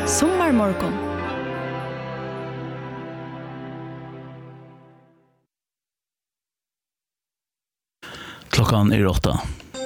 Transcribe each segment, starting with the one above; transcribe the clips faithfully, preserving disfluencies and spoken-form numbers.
Sommarmorgon. Klockan är åtta.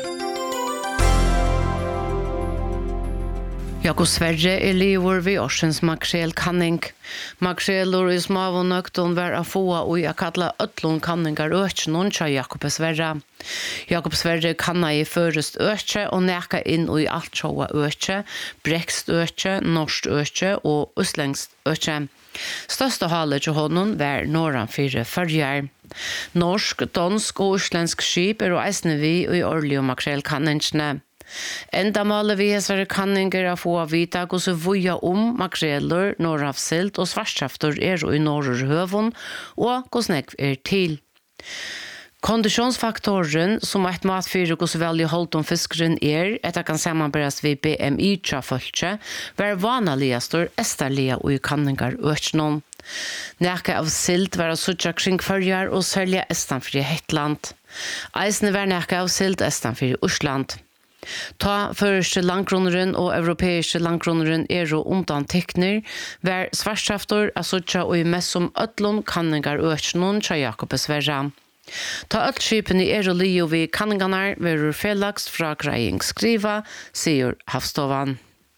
Jakob Sverre er liver ved årsens makrel kanning. Makrelor i smavånøkton var a få og jeg kalla ötlun kanningar økjennom tja Jakob Sverre. Jakob Sverre kanna i førest økje og neka inn i alt tjoa økje, brekst økje, norsk økje og uslengst økje. Største halet til honom var norran fire førjar. Norsk, dansk og uslensk skip er og eisne vi i årlig og makrel kanningsne. Enda målet vi hesare kanninger av få vita gos vuja om makreller, norravsilt og svartskjafter er i norrer høvun og gos nekv er til. Kondisjonsfaktoren som et matfyrir gos veldig holdt om fiskeren er, etter kan sammanberast vi B M I tja folkje, var vanaligastor estarlia og i kanningar økjennom. Nekka av silt var suttja kring førjar og sølja estanfri Hetland. Eisne var nekka av silt estanfri Osland. Ta første langkroneren og europeiske langkroneren er og undan tekner, var svartskjaftor asutja og i mest som ötlun kanningar økjennom tja Jakob Sverre. Ta öllskipene er og lio vi kanningarnar verur felagst fra greiing skriva, sier Havstovan.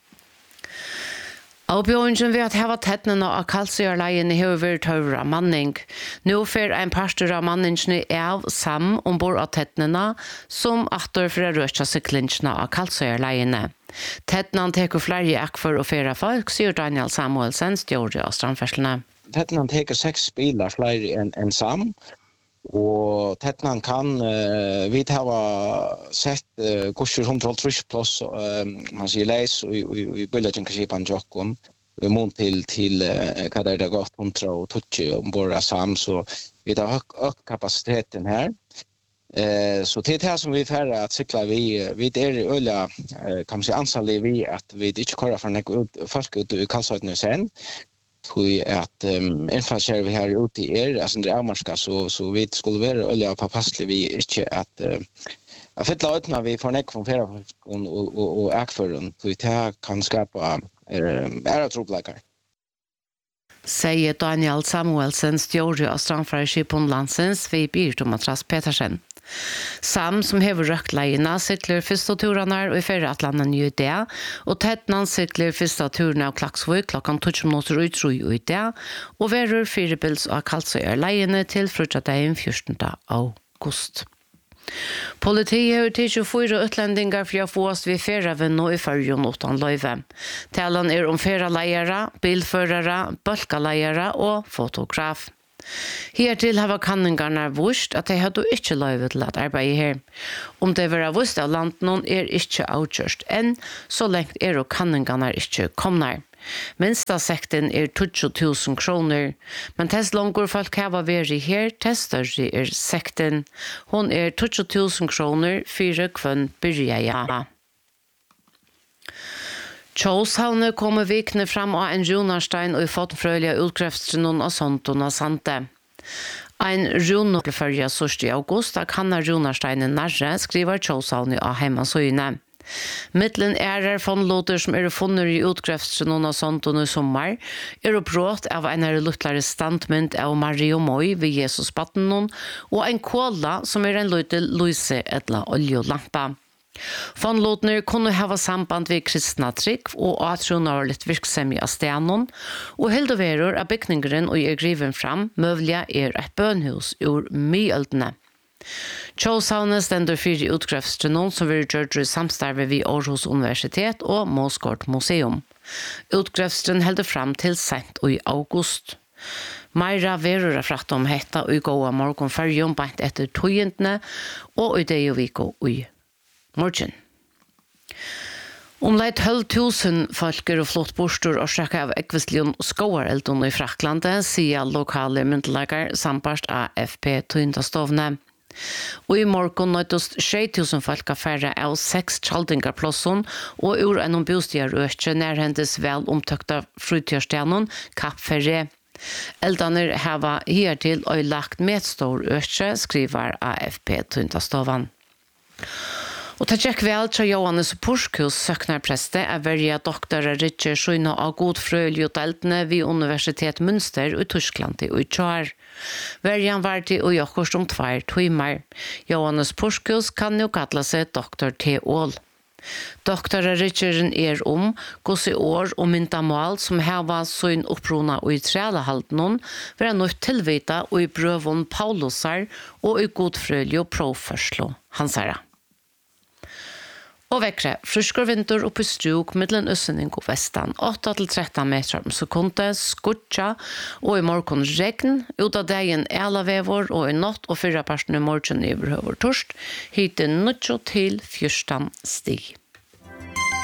Avbjørningen ved at heva tettene av kalsøyarleiene har vært høyre av manning. Nå fer en pastor av manningene av sam ombord av tettene som atter for å røsja syklingsene av kalsøyarleiene. Tettene teker flere akfor og flere folk, sier Daniel Samuelsen, stjåre av strandferslene. Tettene teker seks biler flere enn en sam, og tettene kan, uh, vi har sett uh, kurser som tolv plus, uh, man sier leis, og i bølgen kan skipan jokken, vi må til, til uh, hva det er gått, hundra og tutsi ombord av sam, så vi har økt kapasiteten her. Uh, så til det som vi får at sykla, vi, vi er i øyla, uh, kan man si ansallig vi, at vi ikke kører for noen folk ut i kalsøytene sen, tror att um, infrastruktur vi har ute i er, alltså det är avmarska, så, så vi skulle vara olja och påpassliga vi inte att uh, att fylla ut när vi får nek från flera och, och, och, och ägfören, så det kan skapa ära tropläkar. Säger Daniel Samuelsen, stjåre av strandfärgskipen landsens vid Byrtomatras Petersen. Sam som hever røktleiene sykler første turene og i fyrre Atlanten i det, og Tettnan sykler første turene av Klaksvøy klokken tolv minutter utro i det, og verer fire bils av Kalsøyarleiene til frutjadegen fjortende august. Politiet har til tjuefire utlendingar for å få oss ved ferraven og i fyrjon utan løyve. Talen er om ferraleiere, bilførere, bølkaleiere og fotograf. Hertil har kanningarna vust at de hadde ikke løyve til at arbeide her. Om det var vust av landen er ikke avgjørst enn, så lengt er og kanningarna ikke komnar. Minsta sekten er tjue tusen kroner, men test langer folk hava væri her, test større er sekten. Hon er tjue tusen kroner, fire kvønn byrja ja. Tjåshavne kommer vikne fram av en runarstein og i fått frølige utkreftstronen av Sonton og Sante. En runarfølge sørste i august, da kan runarsteinen nærre, skriver Tjåshavne av Heimasøyene. Mittlen ærer fondlåter som er funnet i utkreftstronen av Sonton i sommer, er opprådt av en luttlare standmynd av Marie og Moi ved Jesus Pattenon, og en kåla som er en lute lyse etla oljelampa. Fondlåtner kunne hava samband ved kristna trygg og atronar litt virksomhet av stenon, og heldoverer av bygningeren og er griven fram, møvlige er et bønhus ur myøldene. Tjåshavne stender fire utkreftstronen som vil gjøre samstarve ved Aarhus Universitet og Måskort Museum. Utkreftstronen helder fram til sent og i august. Meira verur frakt om hetta og i gåa morgon fyrjon bant etter tøyentene og i det og viko og morgen. Omlai tolv tusen folker og flott bostor og sjakka av ekvistlion skoareldon i Fraklandet, sier lokale myndelager sambarst A F P Tøyndastovne. Og i morgon nøytost tjei tusen folk av færre av seks tjaldingarplosson og ur enn bostigar økje nærhendes vel omtøkta frutjørstjanon Kappferre. Eldaner hava hertil og lagt med stor økje, skriver A F P Tøyndastovan. Og det gikk vel til Johannes Purskus søknarpreste er verja doktor Richard Schuino av god frøljodeltene ved Universitet Münster i Tyskland i Utjar. Verjan var til å gjøre om tvær timer. Johannes Purskus kan jo kalla seg doktor Teol. Doktor Richard er om gosse år og myndamål som heva sin opprona og i trelehalden var nødt tilvita og i brøvon Paulusar og i godfrøljo proførslo hansara. Og vekkre, friskere vinter oppe i struk, middelen øssening og vestan, åtta til tretton meter om sekunde, skutja, og i morgen regn, ut av dagen elavevor, og i natt og fyrre personer i morgen i overhøver torst, hit nuttjo til fjørstan stig.